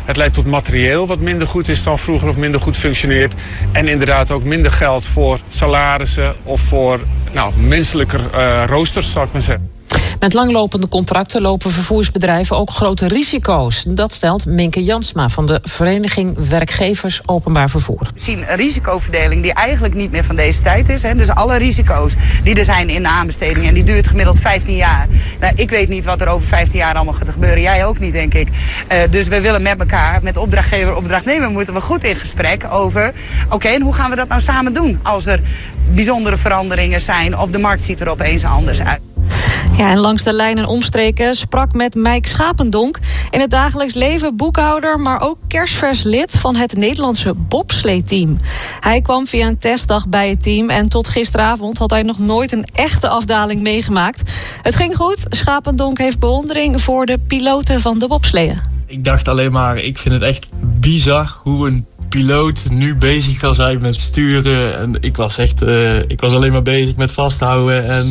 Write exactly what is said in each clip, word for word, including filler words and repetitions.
Het leidt tot materieel wat minder goed is dan vroeger of minder goed functioneert. En inderdaad ook minder geld voor salarissen of voor nou, menselijker uh, roosters, zou ik maar zeggen. Met langlopende contracten lopen vervoersbedrijven ook grote risico's. Dat stelt Minke Jansma van de Vereniging Werkgevers Openbaar Vervoer. We zien een risicoverdeling die eigenlijk niet meer van deze tijd is. Hè. Dus alle risico's die er zijn in de aanbesteding, en die duurt gemiddeld vijftien jaar. Nou, ik weet niet wat er over vijftien jaar allemaal gaat gebeuren. Jij ook niet, denk ik. Uh, dus we willen met elkaar, met opdrachtgever, opdrachtnemer, moeten we goed in gesprek over... Oké, okay, en hoe gaan we dat nou samen doen als er bijzondere veranderingen zijn of de markt ziet er opeens anders uit. Ja, en langs de lijn en omstreken sprak met Mike Schapendonk. In het dagelijks leven boekhouder, maar ook kerstvers lid van het Nederlandse bobsleeteam. Hij kwam via een testdag bij het team en tot gisteravond had hij nog nooit een echte afdaling meegemaakt. Het ging goed. Schapendonk heeft bewondering voor de piloten van de bobsleeën. Ik dacht alleen maar, ik vind het echt bizar hoe een piloot nu bezig kan zijn met sturen. En ik was echt, uh, ik was alleen maar bezig met vasthouden en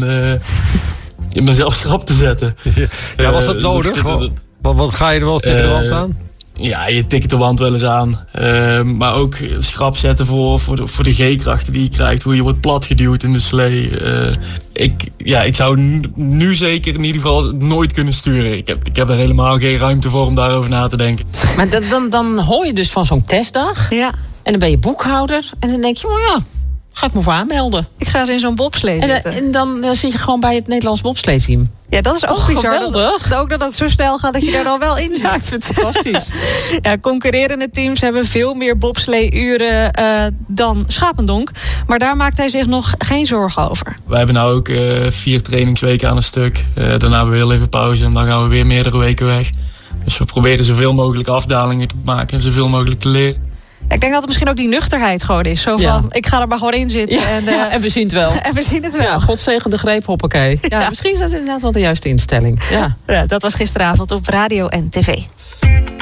uh, mezelf schrap te zetten. Ja, was dat nodig? Uh, wat, wat, wat ga je er wel eens tegen de wand aan? Ja, je tikt de wand wel eens aan. Uh, maar ook schrap zetten voor, voor, de, voor de G-krachten die je krijgt. Hoe je wordt platgeduwd in de slee. Uh, ik, ja, ik zou nu, nu zeker in ieder geval nooit kunnen sturen. Ik heb, ik heb er helemaal geen ruimte voor om daarover na te denken. Maar dan, dan, dan hoor je dus van zo'n testdag. Ja. En dan ben je boekhouder. En dan denk je, oh ja, ga ik me voor aanmelden. Ik ga eens in zo'n bobslee en, zitten. En dan, dan zit je gewoon bij het Nederlands bobsleeteam. Ja, dat is toch ook bizar. geweldig. Dat, ook dat het zo snel gaat dat je ja. er dan wel in zit. Ja, ik vind het fantastisch. Ja, concurrerende teams hebben veel meer bobslee-uren uh, dan Schapendonk. Maar daar maakt hij zich nog geen zorgen over. Wij hebben nou ook uh, vier trainingsweken aan een stuk. Uh, daarna hebben we heel even pauze en dan gaan we weer meerdere weken weg. Dus we proberen zoveel mogelijk afdalingen te maken en zoveel mogelijk te leren. Ik denk dat het misschien ook die nuchterheid gewoon is. Zo van, ja. ik ga er maar gewoon in zitten. Ja, en, uh, ja, en we zien het wel. En we zien het wel. Ja, God zegen de greep, hoppakee. Ja, ja. Misschien is dat inderdaad wel de juiste instelling. Ja. Ja, dat was gisteravond op radio en tv.